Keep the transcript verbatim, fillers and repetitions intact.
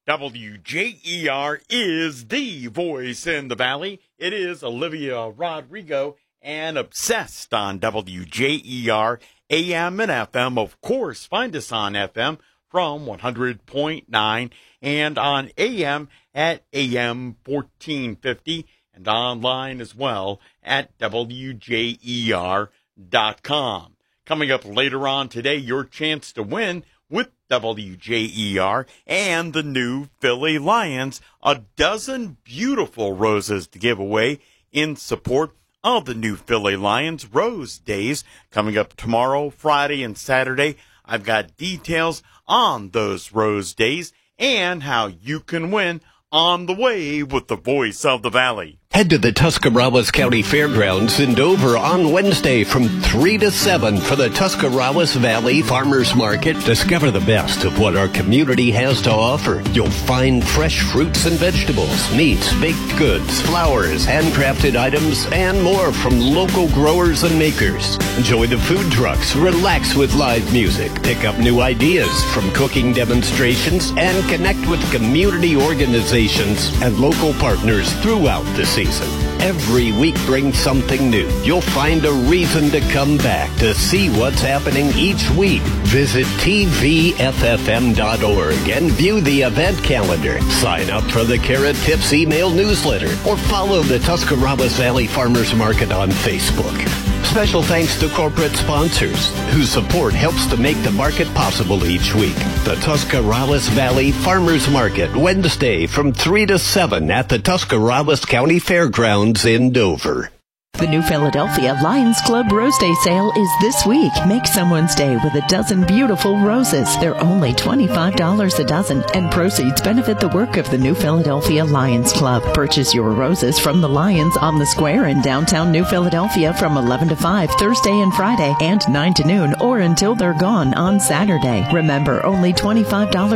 W J E R is the voice in the Valley. It is Olivia Rodrigo and Obsessed on W J E R, A M and F M. Of course, find us on F M from one hundred point nine and on A M at A M fourteen fifty and online as well at W J E R dot com. Coming up later on today, your chance to win with W J E R and the new Philly Lions, a dozen beautiful roses to give away in support of the new Philly Lions Rose Days coming up tomorrow, Friday, and Saturday. I've got details on those Rose Days and how you can win on the way with the voice of the Valley. Head to the Tuscarawas County Fairgrounds in Dover on Wednesday from three to seven for the Tuscarawas Valley Farmers Market. Discover the best of what our community has to offer. You'll find fresh fruits and vegetables, meats, baked goods, flowers, handcrafted items, and more from local growers and makers. Enjoy the food trucks, relax with live music, pick up new ideas from cooking demonstrations, and connect with community organizations and local partners throughout the season. Every week brings something new. You'll find a reason to come back to see what's happening each week. Visit T V F F M dot org and view the event calendar. Sign up for the Carrot Tips email newsletter or follow the Tuscarawas Valley Farmers Market on Facebook. Special thanks to corporate sponsors whose support helps to make the market possible each week. The Tuscarawas Valley Farmers Market, Wednesday from three to seven at the Tuscarawas County Fairgrounds in Dover. The New Philadelphia Lions Club Rose Day sale is this week. Make someone's day with a dozen beautiful roses. They're only twenty-five dollars a dozen, and proceeds benefit the work of the New Philadelphia Lions Club. Purchase your roses from the Lions on the Square in downtown New Philadelphia from eleven to five Thursday and Friday, and nine to noon or until they're gone on Saturday. Remember, only twenty-five dollars